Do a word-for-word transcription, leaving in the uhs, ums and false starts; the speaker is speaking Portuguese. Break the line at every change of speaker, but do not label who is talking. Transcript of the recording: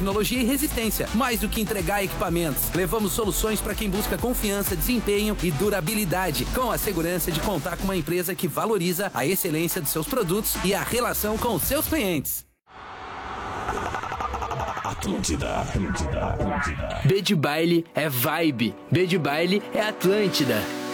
tecnologia e resistência. Mais do que entregar equipamentos, levamos soluções para quem busca confiança, desempenho e durabilidade, com a segurança de contar com uma empresa que valoriza a excelência dos seus produtos e a relação com os seus clientes.
Atlântida, Atlântida, Atlântida.
B de baile é vibe. B de baile é Atlântida.